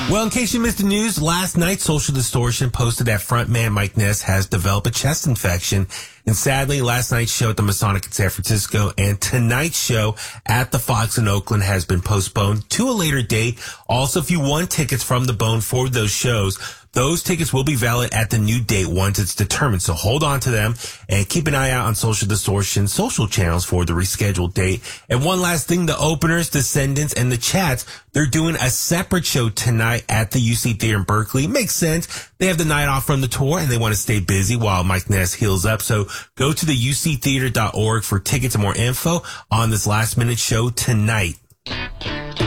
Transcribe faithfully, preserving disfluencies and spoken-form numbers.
Well, in case you missed the news, last night Social Distortion posted that frontman Mike Ness has developed a chest infection. And sadly, last night's show at the Masonic in San Francisco and tonight's show at the Fox in Oakland has been postponed to a later date. Also, if you want tickets from the Bone for those shows, those tickets will be valid at the new date once it's determined. So hold on to them and keep an eye out on Social Distortion social channels for the rescheduled date. And one last thing, the Openers, Descendants, and the Chats, they're doing a separate show tonight at the U C Theater in Berkeley. Makes sense. They have the night off from the tour and they want to stay busy while Mike Ness heals up. So go to the u c theater dot org for tickets and more info on this last minute show tonight.